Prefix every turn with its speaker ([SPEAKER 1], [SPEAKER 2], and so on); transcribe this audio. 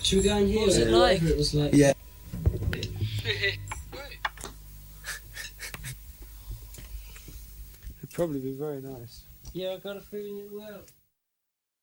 [SPEAKER 1] Should we go in here?
[SPEAKER 2] What was it like?
[SPEAKER 1] It was like.
[SPEAKER 3] Yeah.
[SPEAKER 4] It'd probably be very nice.
[SPEAKER 1] Yeah, I got a feeling it will.